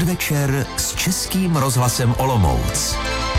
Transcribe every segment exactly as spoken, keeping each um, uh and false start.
Podvečer s Českým rozhlasem Olomouc.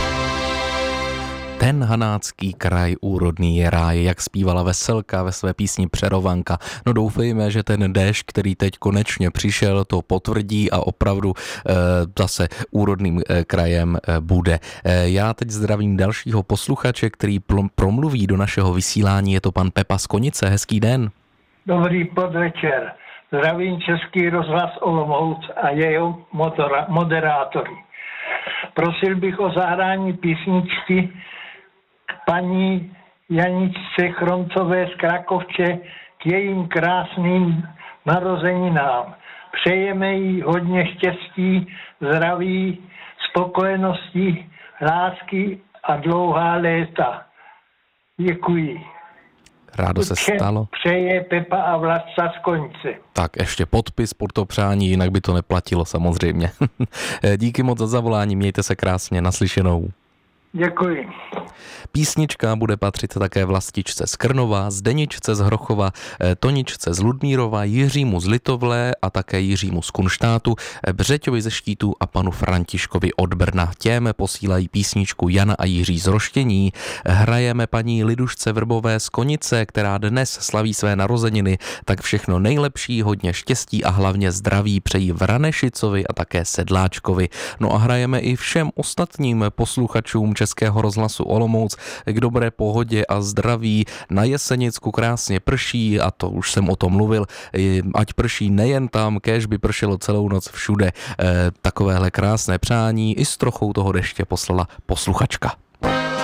Ten hanácký kraj úrodný je ráj, jak zpívala Veselka ve své písni Přerovanka. No doufejme, že ten déšť, který teď konečně přišel, to potvrdí a opravdu e, zase úrodným e, krajem e, bude. E, já teď zdravím dalšího posluchače, který pl- promluví do našeho vysílání, je to pan Pepa z Konice. Hezký den. Dobrý podvečer. Zdravím Český rozhlas Olomouc a jeho modera- moderátory. Prosil bych o zahrání písničky paní Janičce Chroncové z Krakovče k jejím krásným narozeninám. Přejeme jí hodně štěstí, zdraví, spokojenosti, lásky a dlouhá léta. Děkuji. Rádo se stalo. Přeje Pepa a Vlastca z Konice. Tak ještě podpis pod to přání, jinak by to neplatilo samozřejmě. Díky moc za zavolání, mějte se krásně, naslyšenou. Děkuji. Písnička bude patřit také Vlastičce z Krnova, Zdeničce z Hrochova, Toničce z Ludmírova, Jiřímu z Litovlé a také Jiřímu z Kunštátu, Břeťovi ze Štítu a panu Františkovi od Brna. Těm posílají písničku Jana a Jiří z Roštění. Hrajeme paní Lidušce Vrbové z Konice, která dnes slaví své narozeniny. Tak všechno nejlepší, hodně štěstí a hlavně zdraví přejí Vranešicovi a také Sedláčkovi. No a hrajeme i všem ostatním posluchačům Českého rozhlasu Olomouc k dobré pohodě a zdraví. Na Jesenicku krásně prší a to už jsem o tom mluvil, ať prší nejen tam, kéž by pršelo celou noc všude. E, takovéhle krásné přání i s trochou toho deště poslala posluchačka.